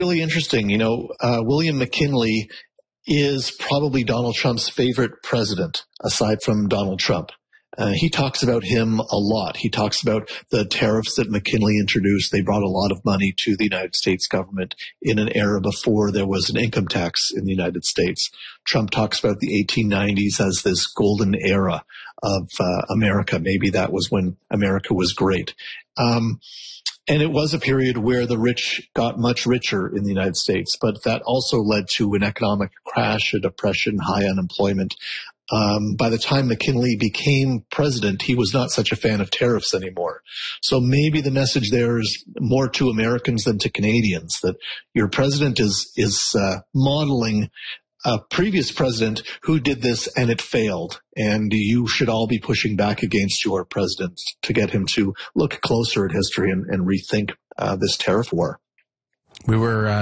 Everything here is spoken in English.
really interesting. William McKinley is probably Donald Trump's favorite president, aside from Donald Trump. He talks about him a lot. He talks about the tariffs that McKinley introduced. They brought a lot of money to the United States government in an era before there was an income tax in the United States. Trump talks about the 1890s as this golden era of America. Maybe that was when America was great. And it was a period where the rich got much richer in the United States, but that also led to an economic crash, a depression, high unemployment. By the time McKinley became president, he was not such a fan of tariffs anymore. So maybe the message there is more to Americans than to Canadians, that your president is modeling a previous president who did this and it failed. And you should all be pushing back against your president to get him to look closer at history and rethink this tariff war. We were